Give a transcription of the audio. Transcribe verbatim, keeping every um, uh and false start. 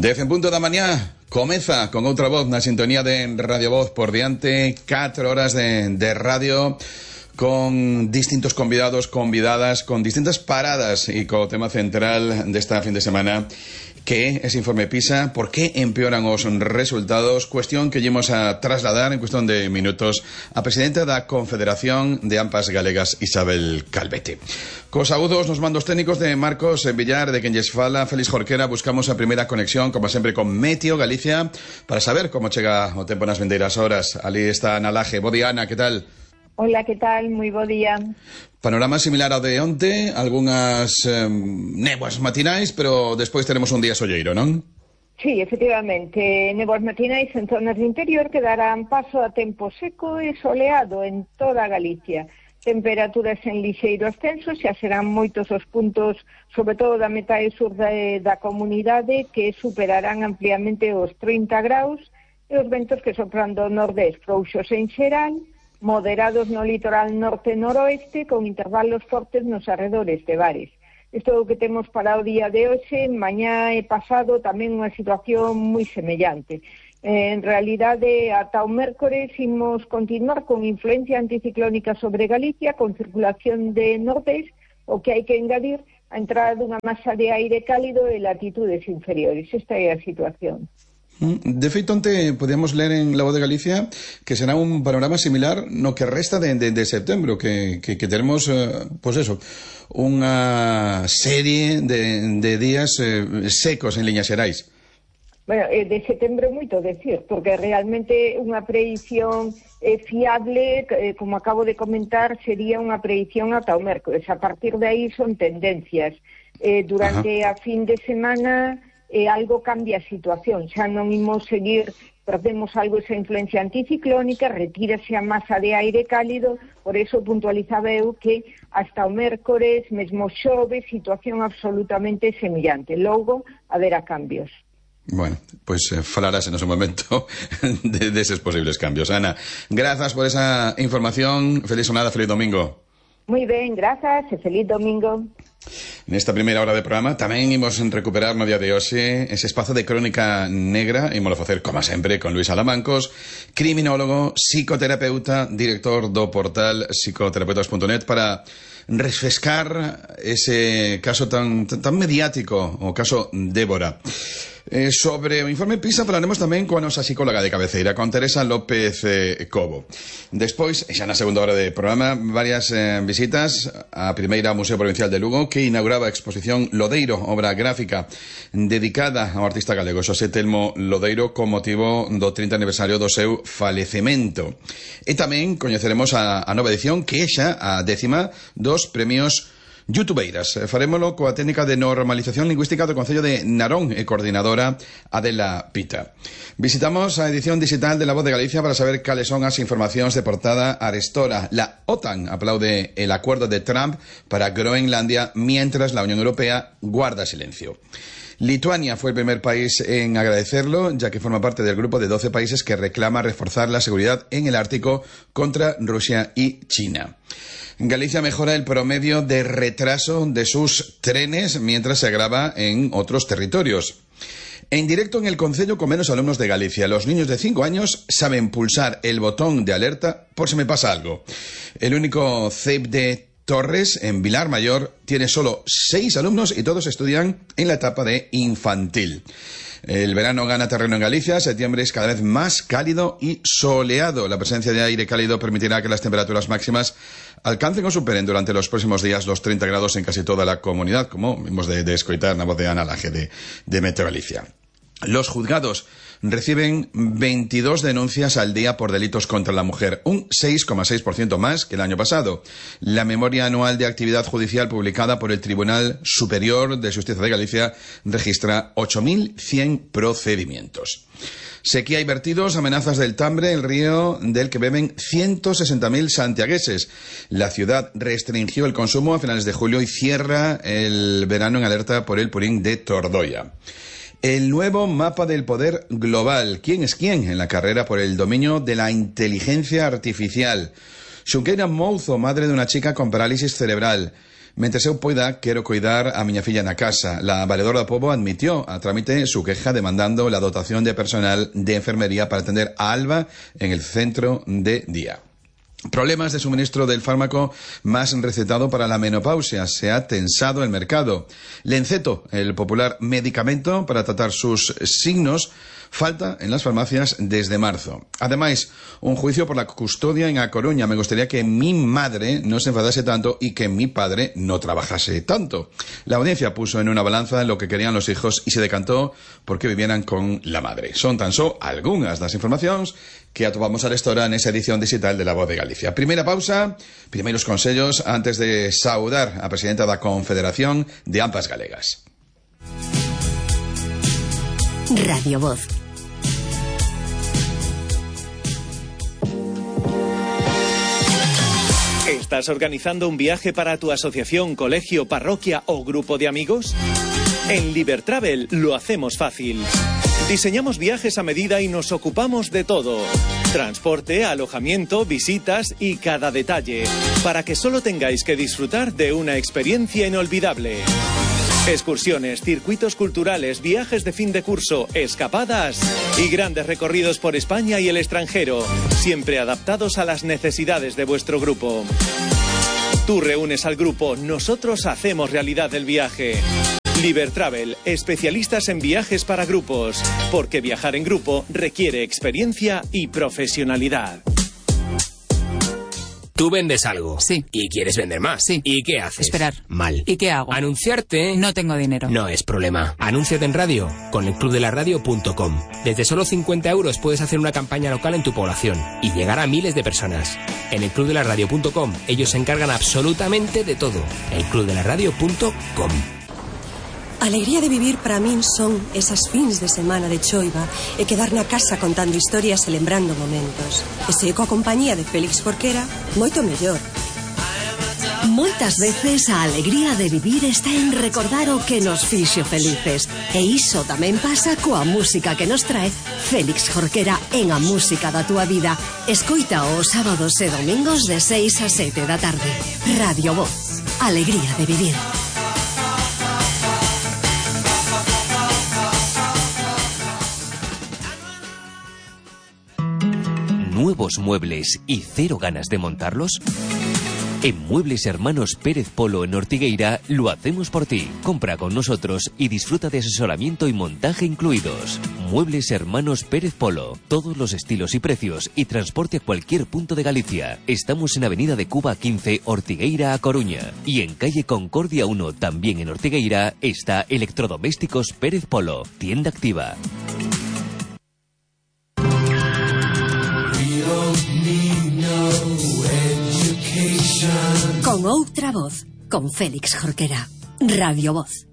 Dez en punto da mañá, comeza con outra voz na sintonía de Radio Voz por diante, catro horas de, de radio con distintos convidados, convidadas, con distintas paradas e co tema central desta fin de semana, que é ese informe PISA, por que empeoran os resultados, cuestión que llevamos a trasladar en cuestión de minutos a presidenta da Confederación de AMPAs Galegas, Isabel Calvete. Cos saúdos nos mandos técnicos de Marcos Villar, de quen lles fala Félix Jorquera. Buscamos a primeira conexión, como sempre, con Meteo Galicia, para saber como chega o tempo nas vindeiras horas. Ali está Ana Laje. Bo día, Ana, que tal? Hola, que tal? Moi bo día. Panorama similar ao de onte, algunhas eh, néboas matinais, pero despois teremos un día solleiro, non? Sí, efectivamente, néboas matinais en zonas do interior que darán paso a tempo seco e soleado en toda Galicia. Temperaturas en lixeiro ascenso, xa serán moitos os puntos, sobre todo da metade sur da, da comunidade, que superarán ampliamente os trinta graus, e os ventos que sopran do nordés frouxos en xeral, moderados no litoral norte e noroeste, con intervalos fortes nos arredores de bares. Isto é o que temos para o día de hoxe. Mañá e pasado tamén unha situación moi semellante. En realidade, ata o mércores imos continuar con influencia anticiclónica sobre Galicia, con circulación de nordés, o que hai que engadir a entrada dunha masa de aire cálido e latitudes inferiores. Esta é a situación. De feito, onte podíamos ler en La Voz de Galicia que será un panorama similar no que resta de, de, de setembro, que, que, que teremos, eh, pues eso, unha serie de, de días eh, secos en liñas xerais. Bueno, eh, de setembro moito decir, porque realmente unha predición eh, fiable, eh, como acabo de comentar, sería unha predición ata o mércores. A partir de aí son tendencias. Eh, durante Ajá. a fin de semana... E algo cambia a situación, xa non imos seguir, perdemos algo esa influencia anticiclónica, retírase a masa de aire cálido, por eso puntualizaba eu que hasta o mércores, mesmo xove, situación absolutamente semellante. Logo, haberá cambios. Bueno, pues eh, falarás en ese momento de, de esos posibles cambios. Ana, gracias por esa información, feliz jornada, feliz domingo. Moi ben, grazas e feliz domingo. Nesta primeira hora de programa tamén imos recuperar no día de hoxe ese espazo de crónica negra. Imos a facer, como sempre, con Luis Alamancos, criminólogo, psicoterapeuta, director do portal psicoterapeutas punto net, para refrescar ese caso tan, tan mediático, o caso Débora. Eh, sobre o informe PISA falaremos tamén coa nosa psicóloga de cabeceira, con Teresa López eh, Cobo. Despois, xa na segunda hora de programa, varias eh, visitas. A primeira ao Museo Provincial de Lugo, que inauguraba a exposición Lodeiro, obra gráfica dedicada ao artista galego Xosé Telmo Lodeiro, con motivo do trinta aniversario do seu falecemento. E tamén coñeceremos a, a nova edición, que é xa a décima dos premios Youtubeiras. Farémolo coa técnica de normalización lingüística do Concello de Narón e coordinadora Adela Pita. Visitamos a edición digital de La Voz de Galicia para saber cales son as informacións de portada arestora. La OTAN aplaude el acuerdo de Trump para Groenlandia, mientras la Unión Europea guarda silencio. Lituania fue el primer país en agradecerlo, ya que forma parte del grupo de doce países que reclama reforzar la seguridad en el Ártico contra Rusia y China. Galicia mejora el promedio de retraso de sus trenes mientras se agrava en otros territorios. En directo en el Concello con menos alumnos de Galicia, los niños de cinco años saben pulsar el botón de alerta por si me pasa algo. El único C E P de Torres, en Vilar Mayor, tiene solo seis alumnos y todos estudian en la etapa de infantil. El verano gana terreno en Galicia, septiembre es cada vez más cálido y soleado. La presencia de aire cálido permitirá que las temperaturas máximas alcancen o superen durante los próximos días los treinta grados en casi toda la comunidad, como hemos de, de escoitar na voz de Ana Laje de, de Meteo Galicia. Los juzgados reciben veintidós denuncias al día por delitos contra la mujer, un seis coma seis por ciento más que el año pasado. La memoria anual de actividad judicial publicada por el Tribunal Superior de Justicia de Galicia registra ocho mil cien procedimientos. Sequía y vertidos, amenazas del Tambre, el río del que beben ciento sesenta mil santiagueses. La ciudad restringió el consumo a finales de julio y cierra el verano en alerta por el Purín de Tordoya. El nuevo mapa del poder global. ¿Quién es quién en la carrera por el dominio de la inteligencia artificial? Xunqueira Mouzo, madre de una chica con parálisis cerebral. Mentres eu poida, quero cuidar a miña filla na casa. La valedora do pobo admitió a trámite su queja demandando la dotación de personal de enfermería para atender a Alba en el centro de día. Problemas de suministro del fármaco más recetado para la menopausia. Se ha tensado el mercado. Lenceto, el popular medicamento para tratar sus signos, falta en las farmacias desde marzo. Además, un juicio por la custodia en A Coruña. Me gustaría que mi madre no se enfadase tanto y que mi padre no trabajase tanto. La audiencia puso en una balanza lo que querían los hijos y se decantó porque vivieran con la madre. Son tan só algunhas das informacións que atopamos a esta hora nesa edición digital de La Voz de Galicia. Primeira pausa, primeiros consellos antes de saudar a presidenta da Confederación de Ampas Galegas. Radio Voz. ¿Estás organizando un viaje para tu asociación, colegio, parroquia o grupo de amigos? En Libertravel lo hacemos fácil. Diseñamos viajes a medida y nos ocupamos de todo. Transporte, alojamiento, visitas y cada detalle, para que solo tengáis que disfrutar de una experiencia inolvidable. Excursiones, circuitos culturales, viajes de fin de curso, escapadas y grandes recorridos por España y el extranjero, siempre adaptados a las necesidades de vuestro grupo. Tú reúnes al grupo, nosotros hacemos realidad el viaje. Libertravel, especialistas en viajes para grupos, porque viajar en grupo requiere experiencia y profesionalidad. Tú vendes algo. Sí. Y quieres vender más. Sí. ¿Y qué haces? Esperar. Mal. ¿Y qué hago? Anunciarte. No tengo dinero. No es problema. Anúnciate en radio con el club de la radio punto com. Desde solo cincuenta euros puedes hacer una campaña local en tu población y llegar a miles de personas. En el club de la radio punto com ellos se encargan absolutamente de todo. el club de la radio punto com. Alegría de vivir para min son esas fins de semana de choiva e quedar na casa contando historias e lembrando momentos. E se coa compañía de Félix Jorquera, moito mellor. Moitas veces a alegría de vivir está en recordar o que nos fixo felices. E iso tamén pasa coa música que nos trae Félix Jorquera en A Música da Túa Vida. Escoita os sábados e domingos de seis a sete da tarde. Radio Voz. Alegría de vivir. ¿Nuevos muebles y cero ganas de montarlos? En Muebles Hermanos Pérez Polo en Ortigueira lo hacemos por ti. Compra con nosotros y disfruta de asesoramiento y montaje incluidos. Muebles Hermanos Pérez Polo. Todos los estilos y precios y transporte a cualquier punto de Galicia. Estamos en Avenida de Cuba quince, Ortigueira a Coruña. Y en Calle Concordia uno, también en Ortigueira, está Electrodomésticos Pérez Polo. Tienda activa. Con outra voz, con Félix Jorquera. Radio Voz.